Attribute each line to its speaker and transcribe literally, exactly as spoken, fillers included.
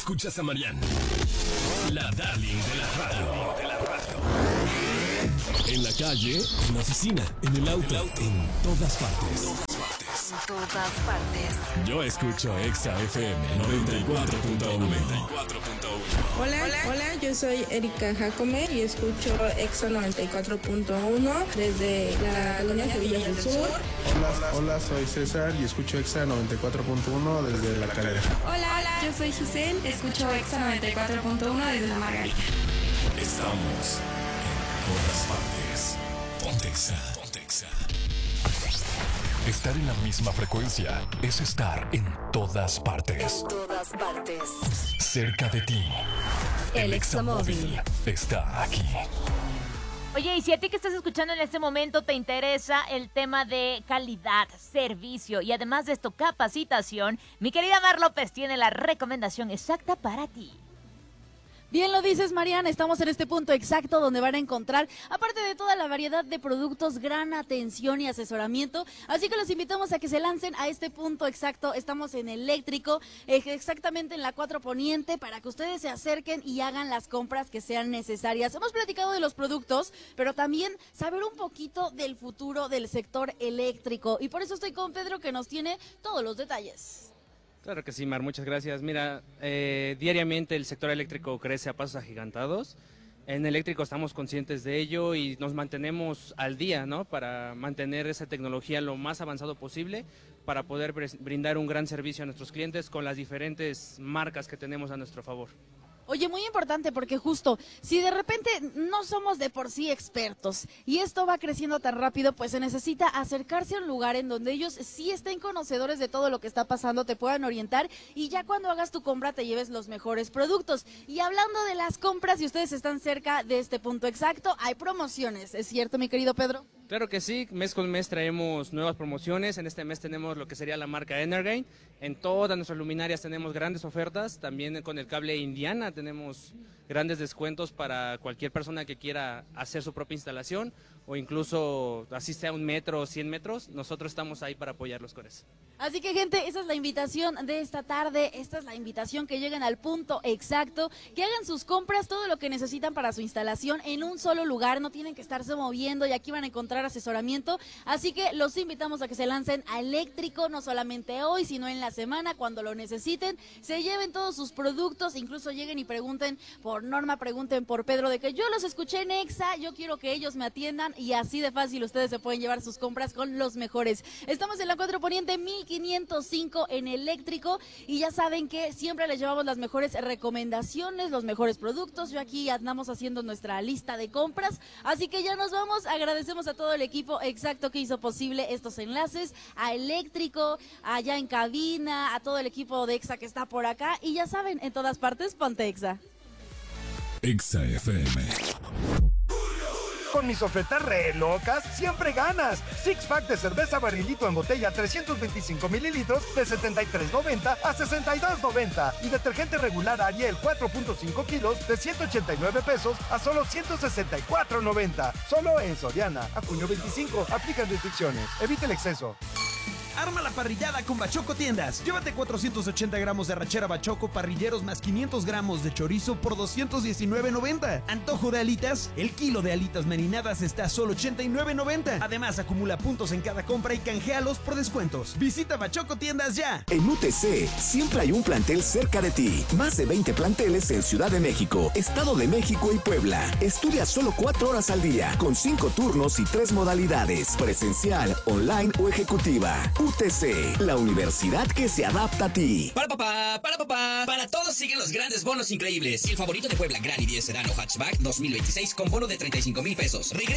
Speaker 1: Escuchas a Mariana, la darling de la radio. De la radio. En la calle, en la oficina, en el auto, en todas partes.
Speaker 2: En todas partes.
Speaker 1: Yo escucho Exa F M noventa y cuatro punto uno.
Speaker 3: Hola, hola, hola, yo soy Erika Jacome y escucho Exa noventa y cuatro punto uno desde la colonia Sevilla del Sur.
Speaker 4: Hola, hola, soy César y escucho Exa noventa y cuatro punto uno desde La Calera.
Speaker 5: Hola, hola, yo soy Giselle, escucho Exa noventa y cuatro punto uno desde La Margarita.
Speaker 1: Estamos en todas partes. Ponte Exa. Ponte Exa. Estar en la misma frecuencia es estar en todas partes.
Speaker 2: En todas partes.
Speaker 1: Cerca de ti. El Examóvil está aquí.
Speaker 6: Oye, y si a ti que estás escuchando en este momento te interesa el tema de calidad, servicio y además de esto capacitación, mi querida Mar López tiene la recomendación exacta para ti.
Speaker 7: Bien lo dices, Mariana, estamos en este punto exacto donde van a encontrar, aparte de toda la variedad de productos, gran atención y asesoramiento, así que los invitamos a que se lancen a este punto exacto. Estamos en Eléctrico, exactamente en la cuatro Poniente, para que ustedes se acerquen y hagan las compras que sean necesarias. Hemos platicado de los productos, pero también saber un poquito del futuro del sector eléctrico, y por eso estoy con Pedro, que nos tiene todos los detalles.
Speaker 8: Claro que sí, Mar, muchas gracias. Mira, eh, diariamente el sector eléctrico crece a pasos agigantados. En Eléctrico estamos conscientes de ello y nos mantenemos al día, ¿no? Para mantener esa tecnología lo más avanzado posible, para poder brindar un gran servicio a nuestros clientes con las diferentes marcas que tenemos a nuestro favor.
Speaker 7: Oye, muy importante, porque justo, si de repente no somos de por sí expertos y esto va creciendo tan rápido, pues se necesita acercarse a un lugar en donde ellos sí estén conocedores de todo lo que está pasando, te puedan orientar y ya cuando hagas tu compra te lleves los mejores productos. Y hablando de las compras, si ustedes están cerca de este punto exacto, hay promociones, ¿es cierto, mi querido Pedro?
Speaker 8: Claro que sí, mes con mes traemos nuevas promociones. En este mes tenemos lo que sería la marca Energain. En todas nuestras luminarias tenemos grandes ofertas. También con el cable Indiana tenemos grandes descuentos para cualquier persona que quiera hacer su propia instalación o incluso asiste a un metro o cien metros. Nosotros estamos ahí para apoyarlos con eso.
Speaker 7: Así que, gente, esa es la invitación de esta tarde, esta es la invitación que lleguen al punto exacto, que hagan sus compras, todo lo que necesitan para su instalación en un solo lugar, no tienen que estarse moviendo y aquí van a encontrar asesoramiento, así que los invitamos a que se lancen a Eléctrico, no solamente hoy, sino en la semana, cuando lo necesiten, se lleven todos sus productos, incluso lleguen y pregunten por Norma, pregunten por Pedro, de que yo los escuché en Exa, yo quiero que ellos me atiendan y así de fácil ustedes se pueden llevar sus compras con los mejores. Estamos en la cuatro Poniente, mil quinientos cinco en Eléctrico y ya saben que siempre les llevamos las mejores recomendaciones, los mejores productos. Yo aquí andamos haciendo nuestra lista de compras, así que ya nos vamos. Agradecemos a todo el equipo exacto que hizo posible estos enlaces, a Eléctrico, allá en cabina, a todo el equipo de Exa que está por acá y ya saben, en todas partes, ponte Exa.
Speaker 1: Exa F M.
Speaker 9: Con mis ofertas re locas, siempre ganas. Six pack de cerveza Barrilito en botella trescientos veinticinco mililitros de setenta y tres noventa a sesenta y dos noventa. Y detergente regular Ariel cuatro punto cinco kilos de ciento ochenta y nueve pesos a solo ciento sesenta y cuatro noventa. Solo en Soriana. A junio veinticinco. Aplican restricciones. Evite el exceso.
Speaker 10: Arma la parrillada con Bachoco Tiendas. Llévate cuatrocientos ochenta gramos de arrachera Bachoco parrilleros más quinientos gramos de chorizo por doscientos diecinueve noventa. Antojo de alitas. El kilo de alitas marinadas está a solo ochenta y nueve noventa. Además, acumula puntos en cada compra y canjealos por descuentos. Visita Bachoco Tiendas ya.
Speaker 11: En U T C siempre hay un plantel cerca de ti. Más de veinte planteles en Ciudad de México, Estado de México y Puebla. Estudia solo cuatro horas al día, con cinco turnos y tres modalidades: presencial, online o ejecutiva. U T C, la universidad que se adapta a ti.
Speaker 12: Para papá, para papá, para todos siguen los grandes bonos increíbles. El favorito de Puebla, Gran i diez Sedano Hatchback dos mil veintiséis con bono de treinta y cinco mil pesos. Regresa